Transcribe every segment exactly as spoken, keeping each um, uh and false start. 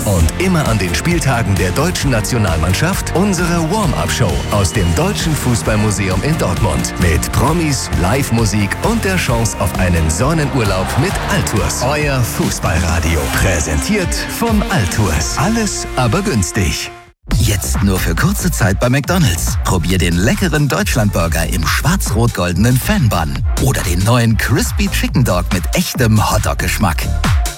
Und immer an den Spieltagen der deutschen Nationalmannschaft unsere Warm-Up-Show aus dem Deutschen Fußballmuseum in Dortmund. Mit Promis, Live-Musik und der Chance auf einen Sonnenurlaub mit Altours. Euer Fußballradio. Präsentiert von Altours. Alles aber günstig. Jetzt nur für kurze Zeit bei McDonald's. Probier den leckeren Deutschlandburger im schwarz-rot-goldenen Fan-Bun. Oder den neuen Crispy Chicken Dog mit echtem Hotdog-Geschmack.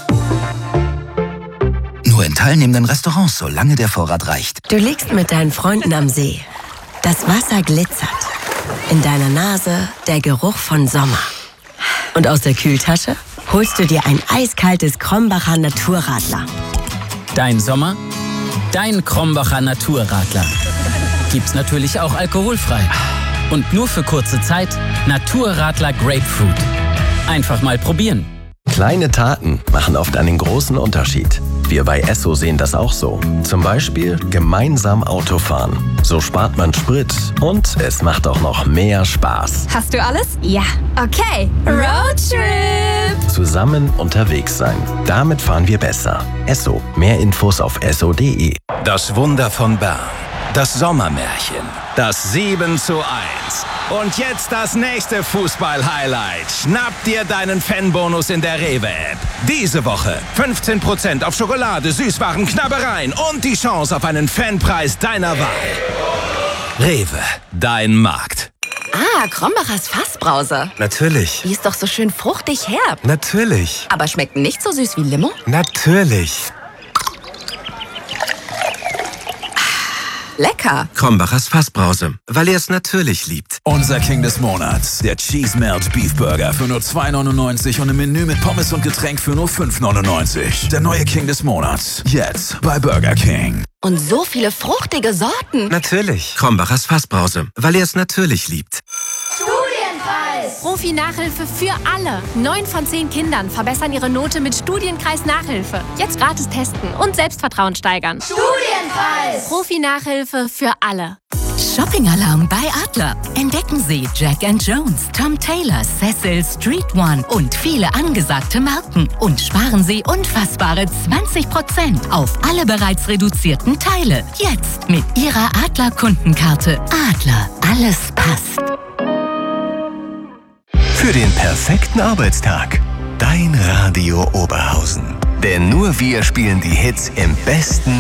Nur in teilnehmenden Restaurants, solange der Vorrat reicht. Du liegst mit deinen Freunden am See. Das Wasser glitzert. In deiner Nase der Geruch von Sommer. Und aus der Kühltasche holst du dir ein eiskaltes Krombacher Naturradler. Dein Sommer? Dein Krombacher Naturradler. Gibt's natürlich auch alkoholfrei. Und nur für kurze Zeit Naturradler Grapefruit. Einfach mal probieren. Kleine Taten machen oft einen großen Unterschied. Wir bei Esso sehen das auch so. Zum Beispiel gemeinsam Autofahren. So spart man Sprit und es macht auch noch mehr Spaß. Hast du alles? Ja. Okay. Roadtrip! Zusammen unterwegs sein. Damit fahren wir besser. Esso. Mehr Infos auf esso punkt de. Das Wunder von Bern. Das Sommermärchen. Das sieben zu eins. Und jetzt das nächste Fußball-Highlight. Schnapp dir deinen Fanbonus in der Rewe-App. Diese Woche fünfzehn Prozent auf Schokolade, Süßwaren, Knabbereien und die Chance auf einen Fanpreis deiner Wahl. Rewe, dein Markt. Ah, Krombachers Fassbrause. Natürlich. Die ist doch so schön fruchtig herb. Natürlich. Aber schmeckt nicht so süß wie Limo? Natürlich. Lecker. Krombachers Fassbrause, weil er es natürlich liebt. Unser King des Monats, der Cheese Melt Beef Burger für nur zwei neunundneunzig und im Menü mit Pommes und Getränk für nur fünf neunundneunzig. Der neue King des Monats, jetzt bei Burger King. Und so viele fruchtige Sorten. Natürlich. Krombachers Fassbrause, weil er es natürlich liebt. Studienpreis! Profi-Nachhilfe für alle. Neun von zehn Kindern verbessern ihre Note mit Studienkreis-Nachhilfe. Jetzt gratis testen und Selbstvertrauen steigern. Studienpreis! Profi-Nachhilfe für alle. Shopping-Alarm bei Adler. Entdecken Sie Jack and Jones, Tom Taylor, Cecil, Street One und viele angesagte Marken. Und sparen Sie unfassbare zwanzig Prozent auf alle bereits reduzierten Teile. Jetzt mit Ihrer Adler-Kundenkarte. Adler, alles passt. Für den perfekten Arbeitstag. Dein Radio Oberhausen. Denn nur wir spielen die Hits im besten